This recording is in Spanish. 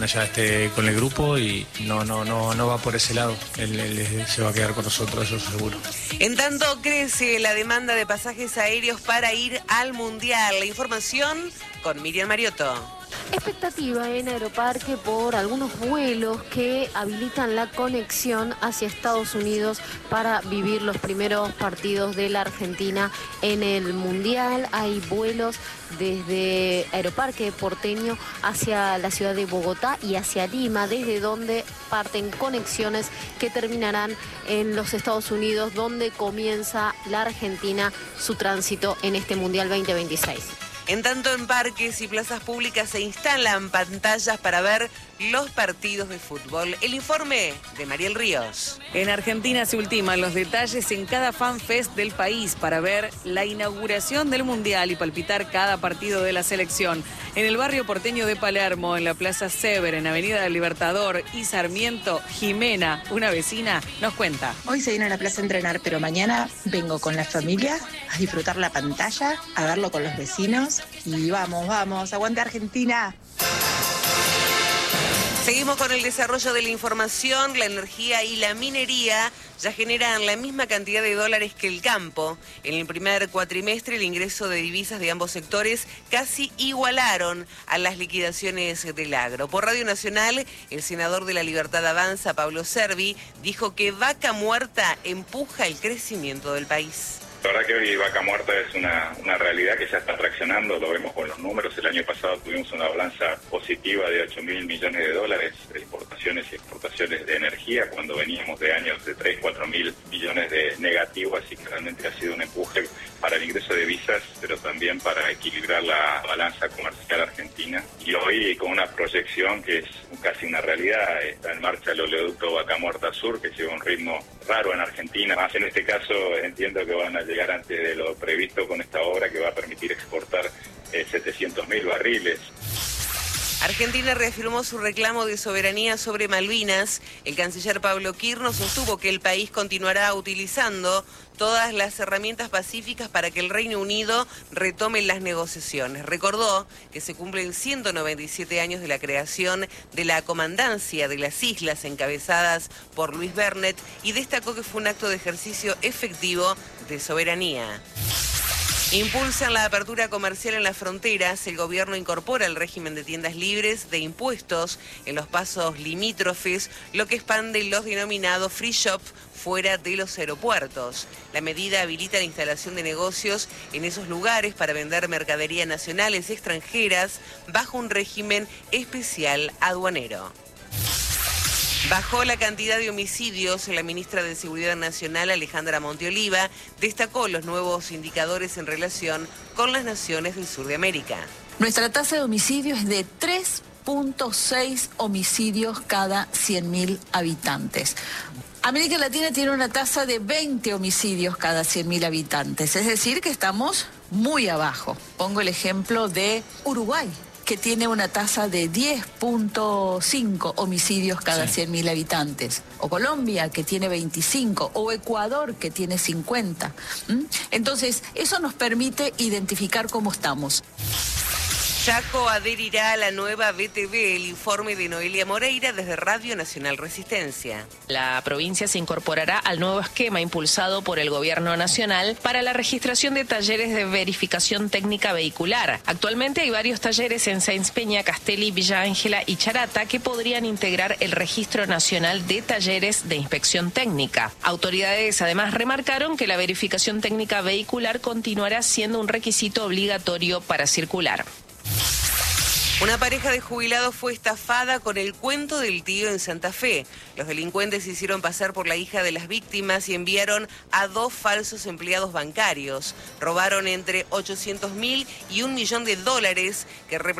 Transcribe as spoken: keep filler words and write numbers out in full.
mañana ya esté con el grupo y no, no, no, no va por ese lado. Él, él se va a quedar con nosotros, eso seguro. En tanto crece la demanda de pasajes aéreos para ir al Mundial. La información con Miriam Mariotto. Expectativa en Aeroparque por algunos vuelos que habilitan la conexión hacia Estados Unidos para vivir los primeros partidos de la Argentina en el Mundial. Hay vuelos desde Aeroparque porteño hacia la ciudad de Bogotá y hacia Lima, desde donde parten conexiones que terminarán en los Estados Unidos, donde comienza la Argentina su tránsito en este Mundial veinte veintiséis. En tanto, en parques y plazas públicas se instalan pantallas para ver los partidos de fútbol. El informe de Mariel Ríos. En Argentina se ultiman los detalles en cada FanFest del país para ver la inauguración del Mundial y palpitar cada partido de la selección. En el barrio porteño de Palermo, en la Plaza Sever, en Avenida del Libertador y Sarmiento, Jimena, una vecina, nos cuenta. Hoy se viene a la plaza a entrenar, pero mañana vengo con la familia a disfrutar la pantalla, a verlo con los vecinos y vamos, vamos, aguante Argentina. Seguimos con el desarrollo de la información. La energía y la minería ya generan la misma cantidad de dólares que el campo. En el primer cuatrimestre, el ingreso de divisas de ambos sectores casi igualaron a las liquidaciones del agro. Por Radio Nacional, el senador de La Libertad Avanza, Pablo Servi, dijo que Vaca Muerta empuja el crecimiento del país. La verdad que hoy Vaca Muerta es una, una realidad que ya está traccionando, lo vemos con los números. El año pasado tuvimos una balanza positiva de ocho mil millones de dólares de importaciones y exportaciones de energía, cuando veníamos de años de tres, cuatro mil millones de negativo, así que realmente ha sido un empuje para el ingreso de divisas, pero también para equilibrar la balanza comercial argentina. Y hoy con una proyección que es casi una realidad, está en marcha el oleoducto Vaca Muerta Sur, que lleva un ritmo raro en Argentina. Más en este caso entiendo que van a llegar antes de lo previsto con esta obra que va a permitir exportar eh, setecientos mil barriles. Argentina reafirmó su reclamo de soberanía sobre Malvinas. El canciller Pablo Quirno sostuvo que el país continuará utilizando todas las herramientas pacíficas para que el Reino Unido retome las negociaciones. Recordó que se cumplen ciento noventa y siete años de la creación de la Comandancia de las Islas, encabezadas por Luis Bernet, y destacó que fue un acto de ejercicio efectivo de soberanía. Impulsan la apertura comercial en las fronteras. El gobierno incorpora el régimen de tiendas libres de impuestos en los pasos limítrofes, lo que expande los denominados free shop fuera de los aeropuertos. La medida habilita la instalación de negocios en esos lugares para vender mercadería nacionales y extranjeras bajo un régimen especial aduanero. Bajó la cantidad de homicidios. La ministra de Seguridad Nacional, Alejandra Monteoliva, destacó los nuevos indicadores en relación con las naciones del sur de América. Nuestra tasa de homicidio es de tres punto seis homicidios cada cien mil habitantes. América Latina tiene una tasa de veinte homicidios cada cien mil habitantes, es decir, que estamos muy abajo. Pongo el ejemplo de Uruguay, que tiene una tasa de diez punto cinco homicidios cada cien mil habitantes, o Colombia, que tiene veinticinco, o Ecuador, que tiene cincuenta. ¿Mm? Entonces, eso nos permite identificar cómo estamos. Chaco adherirá a la nueva B T V, el informe de Noelia Moreira desde Radio Nacional Resistencia. La provincia se incorporará al nuevo esquema impulsado por el Gobierno Nacional para la registración de talleres de verificación técnica vehicular. Actualmente hay varios talleres en Sáenz Peña, Castelli, Villa Ángela y Charata que podrían integrar el Registro Nacional de Talleres de Inspección Técnica. Autoridades además remarcaron que la verificación técnica vehicular continuará siendo un requisito obligatorio para circular. Una pareja de jubilados fue estafada con el cuento del tío en Santa Fe. Los delincuentes se hicieron pasar por la hija de las víctimas y enviaron a dos falsos empleados bancarios. Robaron entre ochocientos mil y un millón de dólares que representaban